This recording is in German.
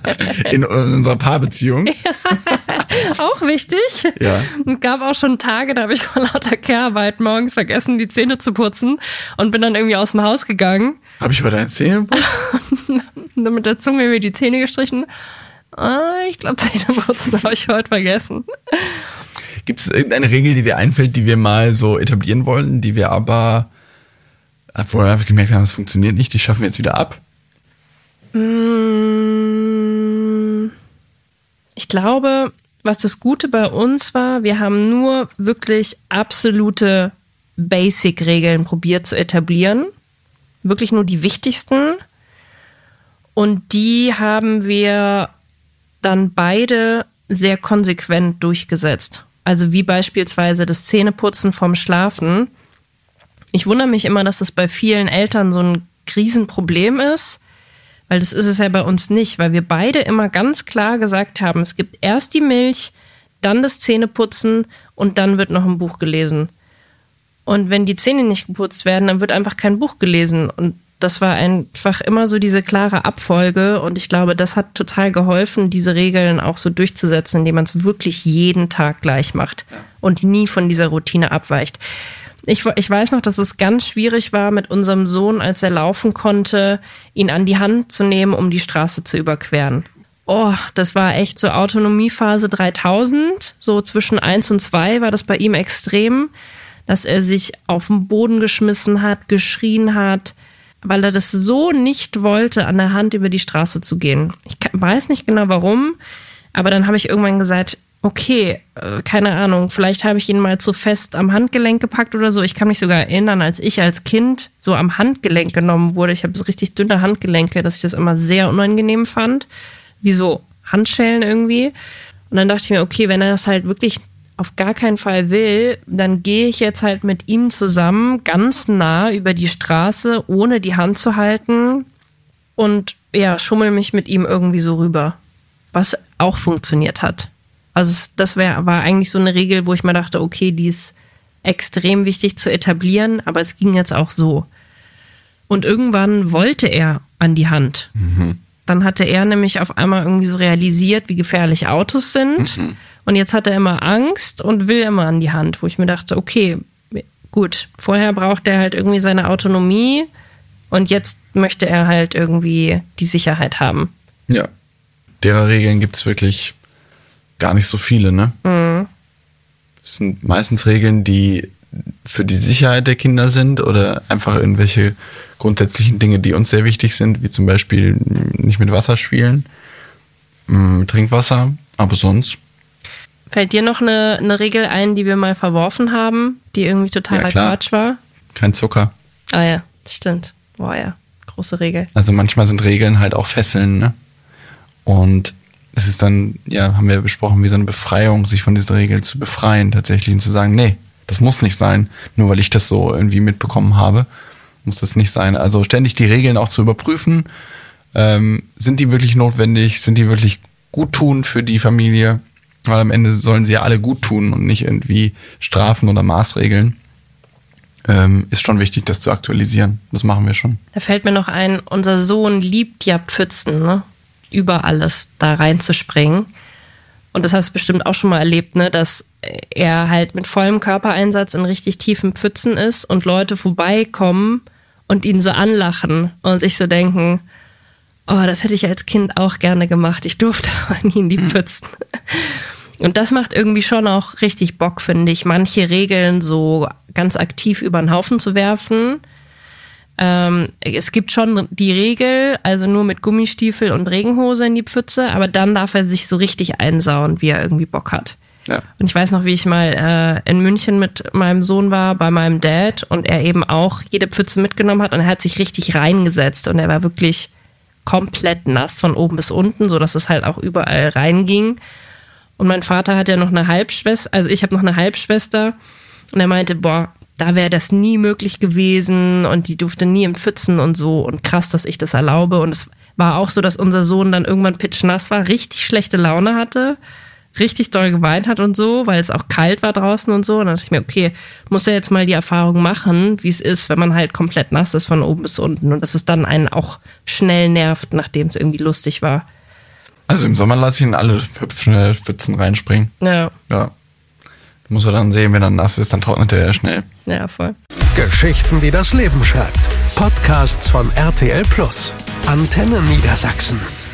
in unserer Paarbeziehung. Auch wichtig. Ja. Und gab auch schon Tage, da habe ich vor lauter Care-Arbeit morgens vergessen, die Zähne zu putzen und bin dann irgendwie aus dem Haus gegangen. Habe ich bei deinen Zähnen geputzt? Und mit der Zunge mir die Zähne gestrichen. Ich glaube, Zähneputzen habe ich heute vergessen. Gibt es irgendeine Regel, die dir einfällt, die wir mal so etablieren wollten, die wir aber, wo wir einfach gemerkt haben, das funktioniert nicht, die schaffen wir jetzt wieder ab? Ich glaube, was das Gute bei uns war, wir haben nur wirklich absolute Basic-Regeln probiert zu etablieren. Wirklich nur die wichtigsten. Und die haben wir dann beide sehr konsequent durchgesetzt. Also wie beispielsweise das Zähneputzen vorm Schlafen. Ich wundere mich immer, dass das bei vielen Eltern so ein Riesenproblem ist, weil das ist es ja bei uns nicht, weil wir beide immer ganz klar gesagt haben, es gibt erst die Milch, dann das Zähneputzen und dann wird noch ein Buch gelesen. Und wenn die Zähne nicht geputzt werden, dann wird einfach kein Buch gelesen. Und das war einfach immer so diese klare Abfolge und ich glaube, das hat total geholfen, diese Regeln auch so durchzusetzen, indem man es wirklich jeden Tag gleich macht und nie von dieser Routine abweicht. Ich weiß noch, dass es ganz schwierig war mit unserem Sohn, als er laufen konnte, ihn an die Hand zu nehmen, um die Straße zu überqueren. Oh, das war echt so Autonomiephase 3000, so zwischen 1 und 2 war das bei ihm extrem, dass er sich auf den Boden geschmissen hat, geschrien hat, weil er das so nicht wollte, an der Hand über die Straße zu gehen. Ich weiß nicht genau warum, aber dann habe ich irgendwann gesagt, okay, keine Ahnung, vielleicht habe ich ihn mal zu fest am Handgelenk gepackt oder so. Ich kann mich sogar erinnern, als ich als Kind so am Handgelenk genommen wurde. Ich habe so richtig dünne Handgelenke, dass ich das immer sehr unangenehm fand, wie so Handschellen irgendwie. Und dann dachte ich mir, okay, wenn er das halt wirklich auf gar keinen Fall will, dann gehe ich jetzt halt mit ihm zusammen ganz nah über die Straße, ohne die Hand zu halten und ja, schummel mich mit ihm irgendwie so rüber, was auch funktioniert hat. Also das war eigentlich so eine Regel, wo ich mir dachte, okay, die ist extrem wichtig zu etablieren, aber es ging jetzt auch so. Und irgendwann wollte er an die Hand. Mhm. Dann hatte er nämlich auf einmal irgendwie so realisiert, wie gefährlich Autos sind. Mhm. Und jetzt hat er immer Angst und will immer an die Hand, wo ich mir dachte, okay, gut, vorher braucht er halt irgendwie seine Autonomie und jetzt möchte er halt irgendwie die Sicherheit haben. Ja, derer Regeln gibt es wirklich gar nicht so viele, ne? Mhm. Das sind meistens Regeln, die für die Sicherheit der Kinder sind oder einfach irgendwelche grundsätzlichen Dinge, die uns sehr wichtig sind, wie zum Beispiel nicht mit Wasser spielen, Trinkwasser, aber sonst. Fällt dir noch eine Regel ein, die wir mal verworfen haben, die irgendwie totaler Quatsch war? Kein Zucker. Ah ja, das stimmt. Boah ja, große Regel. Also manchmal sind Regeln halt auch Fesseln, ne? Und es ist dann, ja, haben wir besprochen, wie so eine Befreiung, sich von diesen Regeln zu befreien tatsächlich und zu sagen, nee, das muss nicht sein, nur weil ich das so irgendwie mitbekommen habe, muss das nicht sein. Also ständig die Regeln auch zu überprüfen, sind die wirklich notwendig, sind die wirklich gut tun für die Familie, weil am Ende sollen sie ja alle gut tun und nicht irgendwie Strafen oder Maßregeln. Ist schon wichtig, das zu aktualisieren. Das machen wir schon. Da fällt mir noch ein, unser Sohn liebt ja Pfützen, ne? Über alles da reinzuspringen. Und das hast du bestimmt auch schon mal erlebt, ne? Dass er halt mit vollem Körpereinsatz in richtig tiefen Pfützen ist und Leute vorbeikommen und ihn so anlachen und sich so denken, oh, das hätte ich als Kind auch gerne gemacht. Ich durfte aber nie in die Pfützen. Und das macht irgendwie schon auch richtig Bock, finde ich, manche Regeln so ganz aktiv über den Haufen zu werfen. Es gibt schon die Regel, also nur mit Gummistiefel und Regenhose in die Pfütze, aber dann darf er sich so richtig einsauen, wie er irgendwie Bock hat. Ja. Und ich weiß noch, wie ich mal in München mit meinem Sohn war, bei meinem Dad, und er eben auch jede Pfütze mitgenommen hat und er hat sich richtig reingesetzt und er war wirklich komplett nass von oben bis unten, sodass es halt auch überall reinging. Und mein Vater hat ja noch eine Halbschwester, also ich habe noch eine Halbschwester und er meinte, boah, da wäre das nie möglich gewesen und die durfte nie im Pfützen und so und krass, dass ich das erlaube. Und es war auch so, dass unser Sohn dann irgendwann pitschnass war, richtig schlechte Laune hatte, richtig doll geweint hat und so, weil es auch kalt war draußen und so. Und dann dachte ich mir, okay, muss er jetzt mal die Erfahrung machen, wie es ist, wenn man halt komplett nass ist von oben bis unten und dass es dann einen auch schnell nervt, nachdem es irgendwie lustig war. Also im Sommer lasse ich in alle Pfützen reinspringen. Ja. Ja. Muss er dann sehen, wenn er nass ist, dann trocknet er ja schnell. Ja, voll. Geschichten, die das Leben schreibt. Podcasts von RTL+. Antenne Niedersachsen.